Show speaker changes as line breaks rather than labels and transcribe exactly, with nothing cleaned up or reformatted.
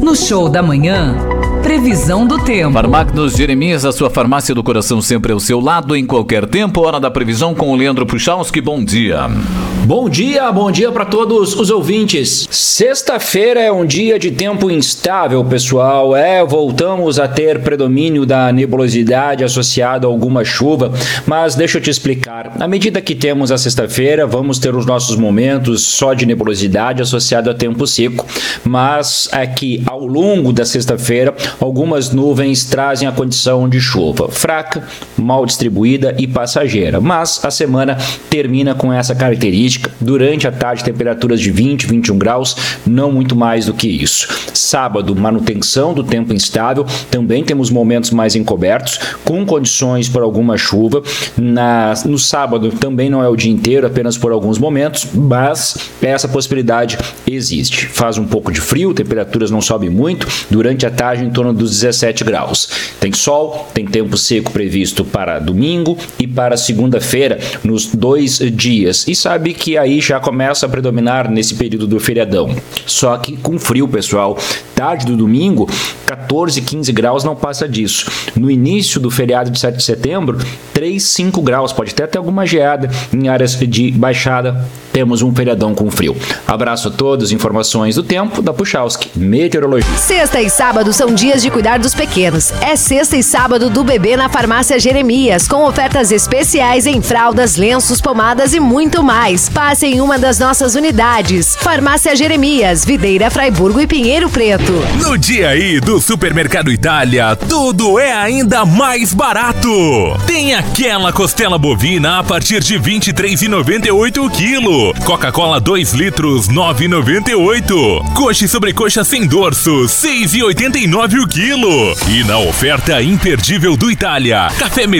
No Show da Manhã, previsão do tempo.
Farmacnos Jeremias, a sua farmácia do coração sempre ao seu lado, em qualquer tempo. Hora da previsão com o Leandro Puchalski. Bom dia.
Bom dia, bom dia para todos os ouvintes. Sexta-feira é um dia de tempo instável, pessoal. É, voltamos a ter predomínio da nebulosidade associada a alguma chuva, mas deixa eu te explicar. À medida que temos a sexta-feira, vamos ter os nossos momentos só de nebulosidade associado a tempo seco, mas aqui ao longo da sexta-feira, algumas nuvens trazem a condição de chuva fraca, mal distribuída e passageira, mas a semana termina com essa característica. Durante a tarde, temperaturas de vinte, vinte e um graus, não muito mais do que isso. Sábado, manutenção do tempo instável, também temos momentos mais encobertos, com condições para alguma chuva. Na, no sábado também não é o dia inteiro, apenas por alguns momentos, mas essa possibilidade existe. Faz um pouco de frio, temperaturas não sobem muito, durante a tarde em torno dos dezessete graus. Tem sol, tem tempo seco previsto para domingo e para segunda-feira, nos dois dias. E sabe que aí já começa a predominar nesse período do feriadão. Só que com frio, pessoal. Tarde do domingo, quatorze, quinze graus, não passa disso. No início do feriado de sete de setembro, três, cinco graus. Pode até ter alguma geada em áreas de baixada. Temos um feriadão com frio. Abraço a todos. Informações do tempo da Puchalski, Meteorologia.
Sexta e sábado são dias de cuidar dos pequenos. É sexta e sábado do bebê na Farmácia Jeremias, com ofertas especiais em fraldas, lenços, pomadas e muito mais. Passe em uma das nossas unidades. Farmácia Jeremias, Videira, Fraiburgo e Pinheiro Preto.
No dia aí do Supermercado Itália, tudo é ainda mais barato. Tem aquela costela bovina a partir de vinte e três reais e noventa e oito centavos o quilo. Coca-Cola dois litros, nove reais e noventa e oito centavos. Coxa e sobrecoxa sem dorso, seis reais e oitenta e nove centavos o quilo. E na oferta imperdível do Itália, café